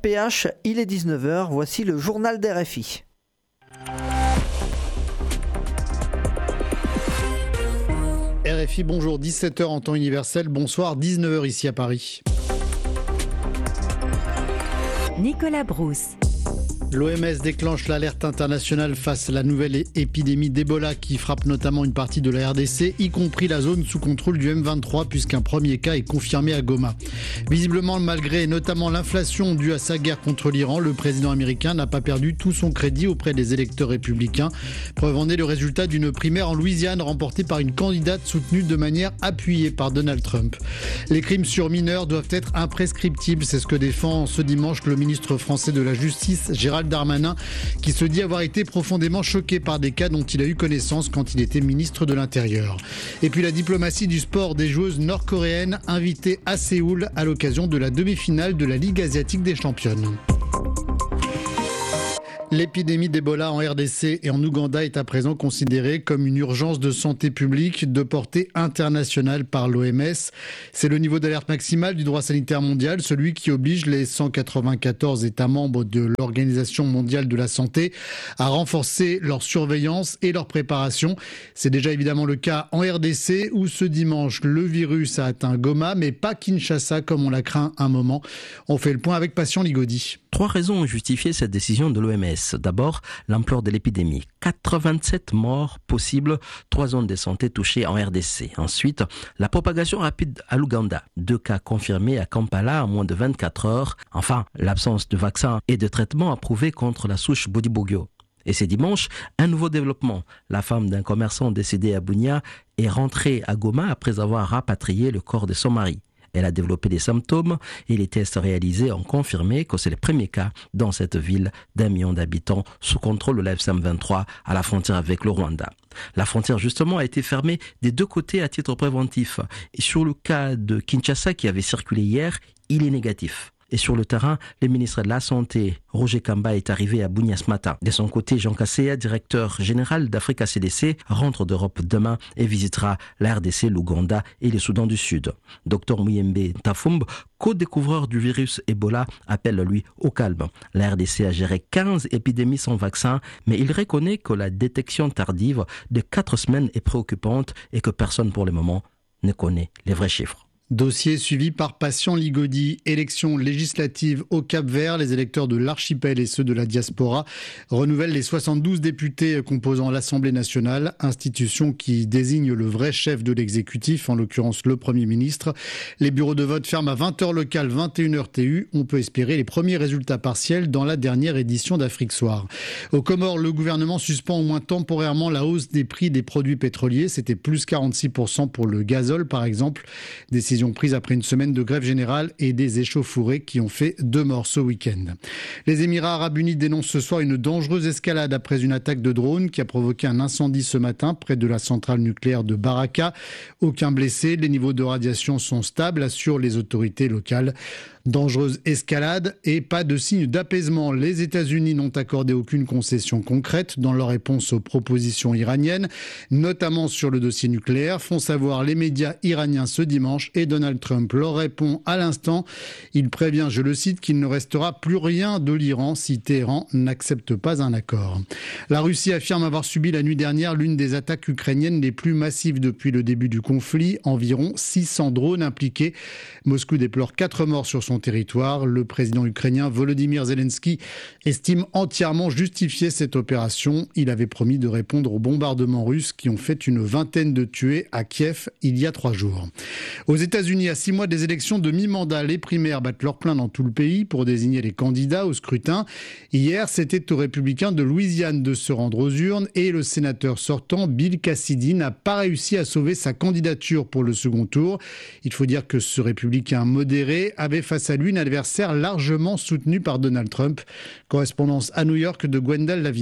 PH, il est 19h, voici le journal d'RFI. RFI, bonjour, 17h en temps universel, bonsoir, 19h ici à Paris. Nicolas Brousse. L'OMS déclenche l'alerte internationale face à la nouvelle épidémie d'Ebola qui frappe notamment une partie de la RDC, y compris la zone sous contrôle du M23, puisqu'un premier cas est confirmé à Goma. Visiblement, malgré notamment l'inflation due à sa guerre contre l'Iran, le président américain n'a pas perdu tout son crédit auprès des électeurs républicains. Preuve en est le résultat d'une primaire en Louisiane remportée par une candidate soutenue de manière appuyée par Donald Trump. Les crimes sur mineurs doivent être imprescriptibles, c'est ce que défend ce dimanche le ministre français de la Justice, Gérald Darmanin, qui se dit avoir été profondément choqué par des cas dont il a eu connaissance quand il était ministre de l'Intérieur. Et puis la diplomatie du sport des joueuses nord-coréennes invitées à Séoul à l'occasion de la demi-finale de la Ligue asiatique des championnes. L'épidémie d'Ebola en RDC et en Ouganda est à présent considérée comme une urgence de santé publique de portée internationale par l'OMS. C'est le niveau d'alerte maximal du droit sanitaire mondial, celui qui oblige les 194 États membres de l'Organisation mondiale de la santé à renforcer leur surveillance et leur préparation. C'est déjà évidemment le cas en RDC où ce dimanche le virus a atteint Goma, mais pas Kinshasa comme on l'a craint un moment. On fait le point avec Patient Ligodi. 3 raisons ont justifié cette décision de l'OMS. D'abord, l'ampleur de l'épidémie. 87 morts possibles, 3 zones de santé touchées en RDC. Ensuite, la propagation rapide à l'Ouganda. 2 cas confirmés à Kampala en moins de 24 heures. Enfin, l'absence de vaccins et de traitements approuvés contre la souche Bundibugyo. Et c'est dimanche, un nouveau développement. La femme d'un commerçant décédé à Bunia est rentrée à Goma après avoir rapatrié le corps de son mari. Elle a développé des symptômes et les tests réalisés ont confirmé que c'est le premier cas dans cette ville d'1 million d'habitants sous contrôle de la FM23 à la frontière avec le Rwanda. La frontière justement a été fermée des 2 côtés à titre préventif. Et sur le cas de Kinshasa qui avait circulé hier, il est négatif. Et sur le terrain, le ministre de la Santé, Roger Kamba, est arrivé à Bunia ce matin. De son côté, Jean Kaseya, directeur général d'Africa CDC, rentre d'Europe demain et visitera la RDC, l'Ouganda et le Soudan du Sud. Dr Muyembe Ntafumb, co-découvreur du virus Ebola, appelle lui au calme. La RDC a géré 15 épidémies sans vaccin, mais il reconnaît que la détection tardive de 4 semaines est préoccupante et que personne pour le moment ne connaît les vrais chiffres. Dossier suivi par Patient Ligodi. Élections législatives au Cap-Vert. Les électeurs de l'archipel et ceux de la diaspora renouvellent les 72 députés composant l'Assemblée nationale, institution qui désigne le vrai chef de l'exécutif, en l'occurrence le Premier ministre. Les bureaux de vote ferment à 20h locales, 21h TU. On peut espérer les premiers résultats partiels dans la dernière édition d'Afrique Soir. Aux Comores, le gouvernement suspend au moins temporairement la hausse des prix des produits pétroliers. C'était plus 46% pour le gazole, par exemple. Décision prise après une semaine de grève générale et des échauffourées qui ont fait 2 morts ce week-end. Les Émirats arabes unis dénoncent ce soir une dangereuse escalade après une attaque de drone qui a provoqué un incendie ce matin près de la centrale nucléaire de Baraka. Aucun blessé, les niveaux de radiation sont stables, assurent les autorités locales. Dangereuse escalade et pas de signe d'apaisement. Les États-Unis n'ont accordé aucune concession concrète dans leur réponse aux propositions iraniennes, notamment sur le dossier nucléaire, font savoir les médias iraniens ce dimanche, et Donald Trump leur répond à l'instant. Il prévient, je le cite, qu'il ne restera plus rien de l'Iran si Téhéran n'accepte pas un accord. La Russie affirme avoir subi la nuit dernière l'une des attaques ukrainiennes les plus massives depuis le début du conflit. Environ 600 drones impliqués. Moscou déplore 4 morts sur son territoire. Le président ukrainien Volodymyr Zelensky estime entièrement justifier cette opération. Il avait promis de répondre aux bombardements russes qui ont fait une 20aine de tués à Kiev il y a 3 jours. Aux États-Unis, à 6 mois des élections de mi-mandat, les primaires battent leur plein dans tout le pays pour désigner les candidats au scrutin. Hier, c'était aux républicains de Louisiane de se rendre aux urnes et le sénateur sortant, Bill Cassidy, n'a pas réussi à sauver sa candidature pour le second tour. Il faut dire que ce républicain modéré avait face à lui un adversaire largement soutenu par Donald Trump. Correspondance à New York de Gwendal Lavina.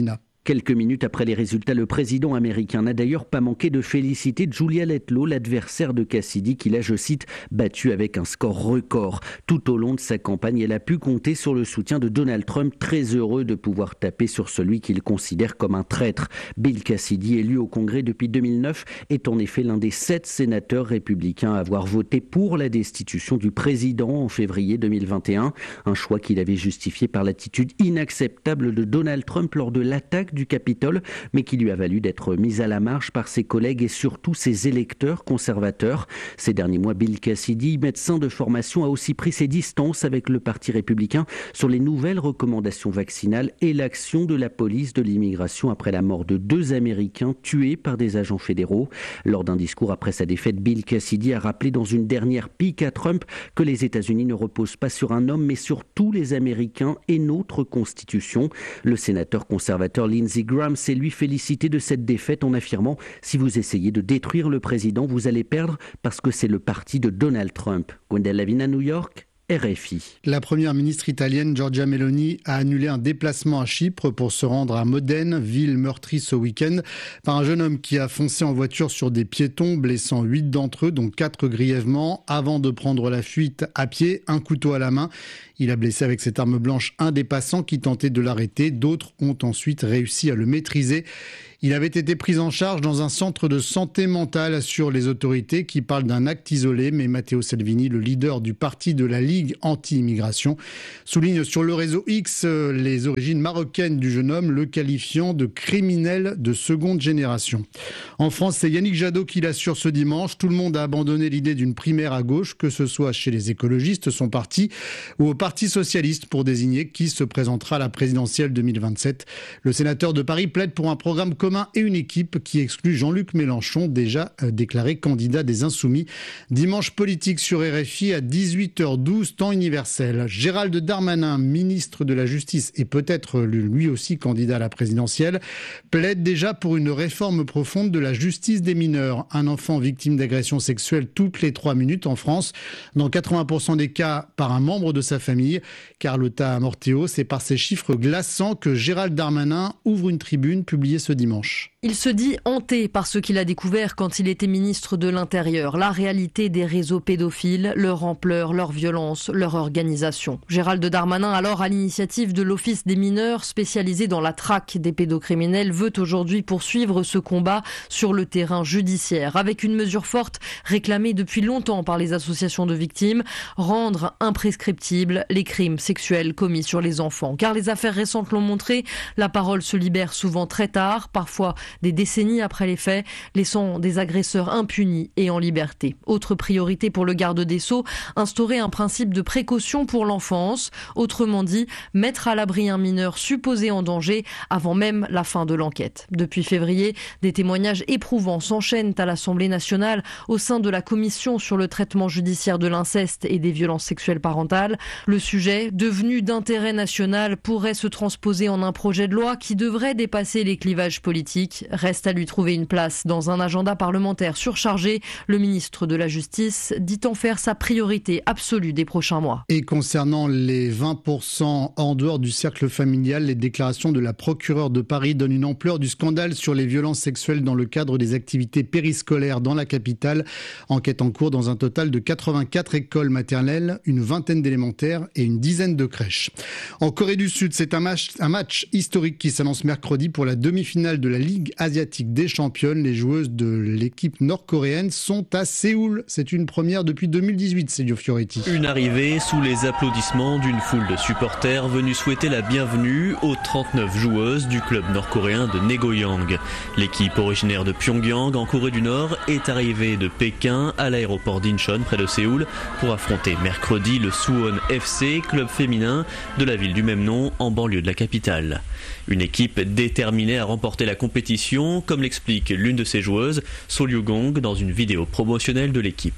Quelques minutes après les résultats, le président américain n'a d'ailleurs pas manqué de féliciter Julia Letlow, l'adversaire de Cassidy, qu'il a, je cite, battu avec un score record. Tout au long de sa campagne, elle a pu compter sur le soutien de Donald Trump, très heureux de pouvoir taper sur celui qu'il considère comme un traître. Bill Cassidy, élu au Congrès depuis 2009, est en effet l'un des 7 sénateurs républicains à avoir voté pour la destitution du président en février 2021. Un choix qu'il avait justifié par l'attitude inacceptable de Donald Trump lors de l'attaque du Capitole, mais qui lui a valu d'être mis à la marge par ses collègues et surtout ses électeurs conservateurs. Ces derniers mois, Bill Cassidy, médecin de formation, a aussi pris ses distances avec le Parti républicain sur les nouvelles recommandations vaccinales et l'action de la police de l'immigration après la mort de 2 Américains tués par des agents fédéraux. Lors d'un discours après sa défaite, Bill Cassidy a rappelé dans une dernière pique à Trump que les États-Unis ne reposent pas sur un homme mais sur tous les Américains et notre Constitution. Le sénateur conservateur Lindsey Graham s'est lui félicité de cette défaite en affirmant « Si vous essayez de détruire le président, vous allez perdre parce que c'est le parti de Donald Trump ». Gwendal Lavin à New York, RFI. La première ministre italienne Giorgia Meloni a annulé un déplacement à Chypre pour se rendre à Modène, ville meurtrie ce week-end par un jeune homme qui a foncé en voiture sur des piétons, blessant 8 d'entre eux, dont 4 grièvement, avant de prendre la fuite à pied, un couteau à la main. Il a blessé avec cette arme blanche un des passants qui tentait de l'arrêter. D'autres ont ensuite réussi à le maîtriser. Il avait été pris en charge dans un centre de santé mentale, assurent les autorités qui parlent d'un acte isolé. Mais Matteo Salvini, le leader du parti de la Ligue anti-immigration, souligne sur le réseau X les origines marocaines du jeune homme, le qualifiant de criminel de seconde génération. En France, c'est Yannick Jadot qui l'assure ce dimanche. Tout le monde a abandonné l'idée d'une primaire à gauche, que ce soit chez les écologistes, son parti, ou au Parti socialiste, pour désigner qui se présentera à la présidentielle 2027. Le sénateur de Paris plaide pour un programme commun et une équipe qui exclut Jean-Luc Mélenchon, déjà déclaré candidat des Insoumis. Dimanche politique sur RFI à 18h12, temps universel. Gérald Darmanin, ministre de la Justice et peut-être lui aussi candidat à la présidentielle, plaide déjà pour une réforme profonde de la justice des mineurs. Un enfant victime d'agression sexuelle toutes les 3 minutes en France, dans 80% des cas par un membre de sa famille. Carlotta Morteo, c'est par ces chiffres glaçants que Gérald Darmanin ouvre une tribune publiée ce dimanche. Il se dit hanté par ce qu'il a découvert quand il était ministre de l'Intérieur, la réalité des réseaux pédophiles, leur ampleur, leur violence, leur organisation. Gérald Darmanin, alors à l'initiative de l'Office des mineurs spécialisé dans la traque des pédocriminels, veut aujourd'hui poursuivre ce combat sur le terrain judiciaire, avec une mesure forte réclamée depuis longtemps par les associations de victimes, rendre imprescriptibles les crimes sexuels commis sur les enfants. Car les affaires récentes l'ont montré, la parole se libère souvent très tard, parfois des décennies après les faits, laissant des agresseurs impunis et en liberté. Autre priorité pour le garde des Sceaux, instaurer un principe de précaution pour l'enfance, autrement dit, mettre à l'abri un mineur supposé en danger avant même la fin de l'enquête. Depuis février, des témoignages éprouvants s'enchaînent à l'Assemblée nationale au sein de la commission sur le traitement judiciaire de l'inceste et des violences sexuelles parentales. Le sujet, devenu d'intérêt national, pourrait se transposer en un projet de loi qui devrait dépasser les clivages politiques. Reste à lui trouver une place dans un agenda parlementaire surchargé. Le ministre de la Justice dit en faire sa priorité absolue des prochains mois. Et concernant les 20% en dehors du cercle familial, les déclarations de la procureure de Paris donnent une ampleur du scandale sur les violences sexuelles dans le cadre des activités périscolaires dans la capitale. Enquête en cours dans un total de 84 écoles maternelles, une vingtaine d'élémentaires et une dizaine de crèches. En Corée du Sud, c'est un match historique qui s'annonce mercredi pour la demi-finale de la Ligue asiatique des championnes. Les joueuses de l'équipe nord-coréenne sont à Séoul. C'est une première depuis 2018, Sergio Fioretti. Une arrivée sous les applaudissements d'une foule de supporters venus souhaiter la bienvenue aux 39 joueuses du club nord-coréen de Naegoyang. L'équipe originaire de Pyongyang en Corée du Nord est arrivée de Pékin à l'aéroport d'Incheon près de Séoul pour affronter mercredi le Suwon FC, club féminin de la ville du même nom en banlieue de la capitale. Une équipe déterminée à remporter la compétition, comme l'explique l'une de ses joueuses, So Ryu-gong, dans une vidéo promotionnelle de l'équipe.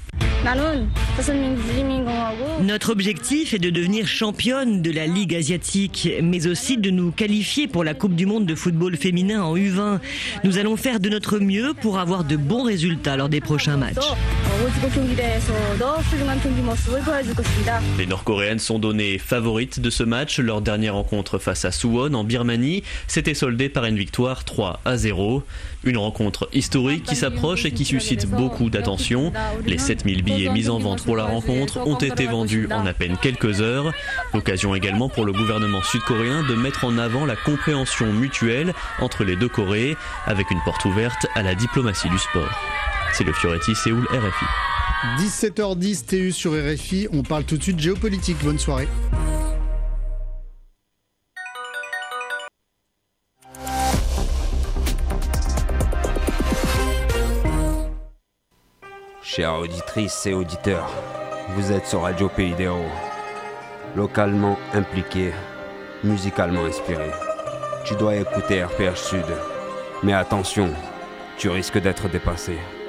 Notre objectif est de devenir championne de la Ligue asiatique, mais aussi de nous qualifier pour la Coupe du monde de football féminin en U20. Nous allons faire de notre mieux pour avoir de bons résultats lors des prochains matchs. Les Nord-Coréennes sont données favorites de ce match. Leur dernière rencontre face à Suwon en Birmanie s'était soldée par une victoire 3-0. Une rencontre historique qui s'approche et qui suscite beaucoup d'attention. Les 7000 billets mis en vente pour la rencontre ont été vendus en à peine quelques heures. L'occasion également pour le gouvernement sud-coréen de mettre en avant la compréhension mutuelle entre les deux Corées, avec une porte ouverte à la diplomatie du sport. C'est le Fioretti, Séoul, RFI. 17h10 TU sur RFI, on parle tout de suite géopolitique. Bonne soirée. Chères auditrices et auditeurs, vous êtes sur Radio Pays des Héros. Localement impliqué, musicalement inspiré. Tu dois écouter RPH Sud. Mais attention, tu risques d'être dépassé.